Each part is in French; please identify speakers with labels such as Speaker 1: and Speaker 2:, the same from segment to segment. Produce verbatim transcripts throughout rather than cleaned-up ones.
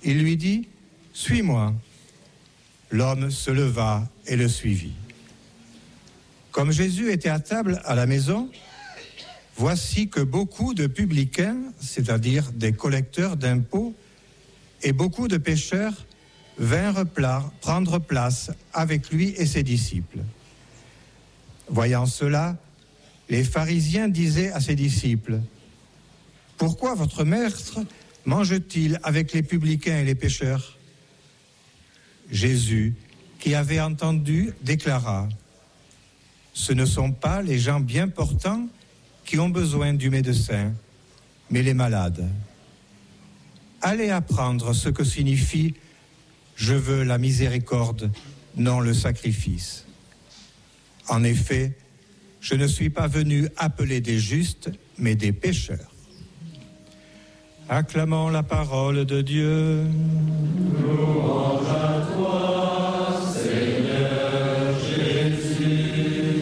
Speaker 1: Il lui dit « Suis-moi ». L'homme se leva et le suivit. Comme Jésus était à table à la maison, voici que beaucoup de publicains, c'est-à-dire des collecteurs d'impôts, et beaucoup de pécheurs vinrent pla- prendre place avec lui et ses disciples. Voyant cela, les pharisiens disaient à ses disciples « Pourquoi votre maître mange-t-il avec les publicains et les pécheurs ?» Jésus, qui avait entendu, déclara « Ce ne sont pas les gens bien portants qui ont besoin du médecin, mais les malades. Allez apprendre ce que signifie « Je veux la miséricorde, non le sacrifice ». En effet, je ne suis pas venu appeler des justes, mais des pécheurs. Acclamons la parole de Dieu.
Speaker 2: Louange à toi, Seigneur Jésus.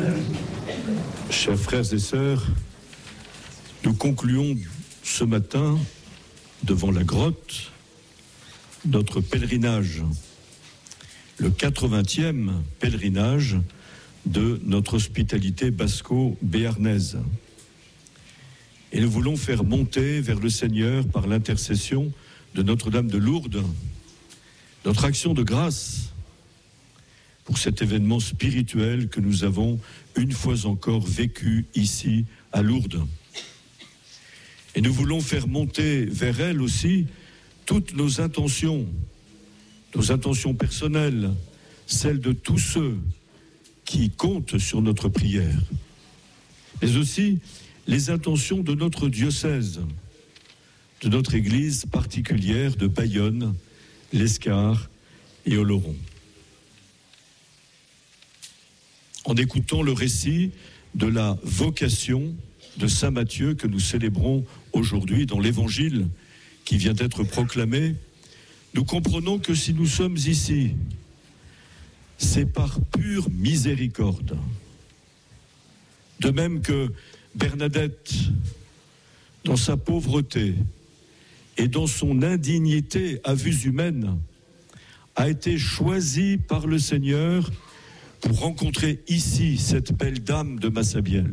Speaker 3: Chers frères et sœurs, nous concluons ce matin, devant la grotte, notre pèlerinage, le quatre-vingtième pèlerinage de notre hospitalité basco-béarnaise. Et nous voulons faire monter vers le Seigneur, par l'intercession de Notre-Dame de Lourdes, notre action de grâce pour cet événement spirituel que nous avons une fois encore vécu ici à Lourdes. Et nous voulons faire monter vers elle aussi toutes nos intentions, nos intentions personnelles, celles de tous ceux qui comptent sur notre prière, mais aussi les intentions de notre diocèse, de notre église particulière de Bayonne, l'Escar et Oloron. En écoutant le récit de la vocation de Saint Matthieu que nous célébrons aujourd'hui dans l'Évangile qui vient d'être proclamé, nous comprenons que si nous sommes ici, c'est par pure miséricorde. De même que Bernadette, dans sa pauvreté et dans son indignité à vue humaine, a été choisie par le Seigneur pour rencontrer ici cette belle dame de Massabielle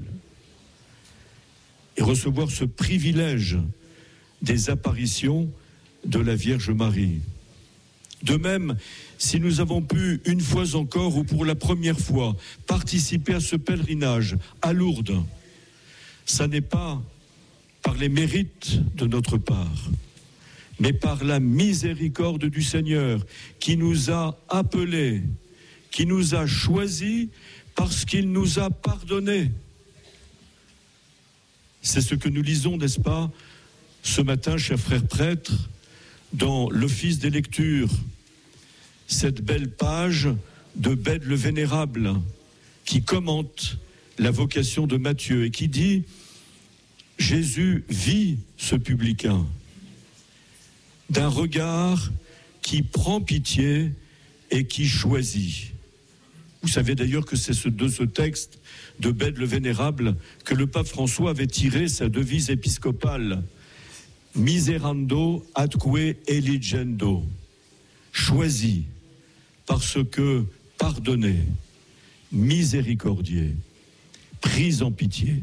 Speaker 3: et recevoir ce privilège des apparitions de la Vierge Marie. De même, si nous avons pu, une fois encore ou pour la première fois, participer à ce pèlerinage à Lourdes, ça n'est pas par les mérites de notre part, mais par la miséricorde du Seigneur qui nous a appelés, qui nous a choisis parce qu'il nous a pardonnés. C'est ce que nous lisons, n'est-ce pas, ce matin, chers frères prêtres, dans l'office des lectures, cette belle page de Bède le Vénérable qui commente la vocation de Matthieu et qui dit « Jésus vit ce publicain d'un regard qui prend pitié et qui choisit ». Vous savez d'ailleurs que c'est ce, de ce texte de Bède le Vénérable que le pape François avait tiré sa devise épiscopale « Miserando atque eligendo » choisi parce que pardonné, miséricordieux, pris en pitié.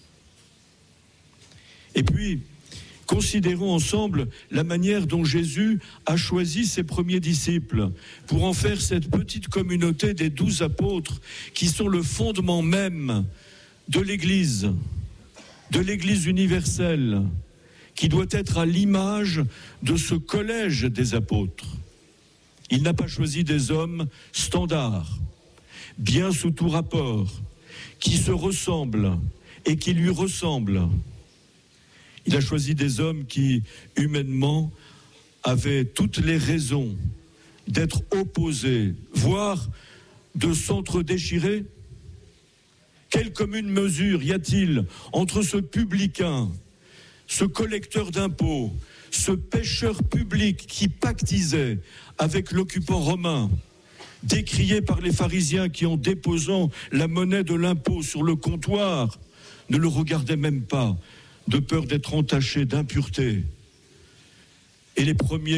Speaker 3: Et puis, considérons ensemble la manière dont Jésus a choisi ses premiers disciples pour en faire cette petite communauté des douze apôtres qui sont le fondement même de l'Église, de l'Église universelle, qui doit être à l'image de ce collège des apôtres. Il n'a pas choisi des hommes standards, bien sous tout rapport, qui se ressemblent et qui lui ressemblent. Il a choisi des hommes qui, humainement, avaient toutes les raisons d'être opposés, voire de s'entre-déchirer. Quelle commune mesure y a-t-il entre ce publicain, ce collecteur d'impôts, ce pêcheur public qui pactisait avec l'occupant romain, décrié par les pharisiens qui, en déposant la monnaie de l'impôt sur le comptoir, ne le regardaient même pas, de peur d'être entaché d'impureté. Et les premiers